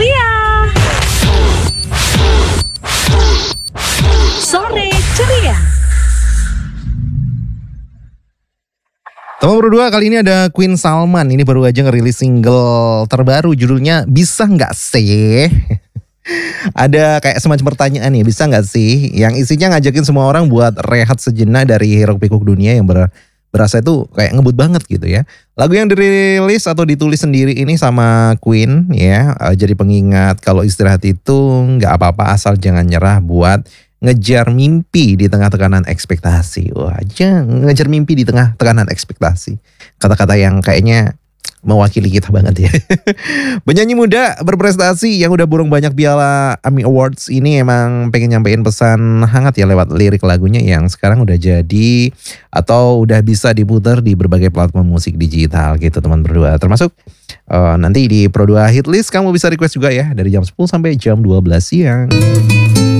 ceria. Sore ceria. Teman berdua, kali ini ada Queen Salman. Ini baru aja ngerilis single terbaru, judulnya Bisa Nggak Sih. Ada kayak semacam pertanyaan nih, bisa nggak sih? Yang isinya ngajakin semua orang buat rehat sejenak dari hiruk pikuk dunia yang berasa itu kayak ngebut banget gitu ya. Lagu yang dirilis atau ditulis sendiri ini sama Queen ya, jadi pengingat kalau istirahat itu nggak apa-apa asal jangan nyerah buat ngejar mimpi di tengah tekanan ekspektasi. Wah, aja ngejar mimpi di tengah tekanan ekspektasi. Kata-kata yang kayaknya mewakili kita banget ya. Penyanyi muda berprestasi yang udah burung banyak piala AMI Awards ini emang pengen nyampein pesan hangat ya lewat lirik lagunya yang sekarang udah jadi atau udah bisa diputar di berbagai platform musik digital gitu teman berdua. Termasuk nanti di Pro 2 Hitlist kamu bisa request juga ya dari jam 10 sampai jam 12 siang.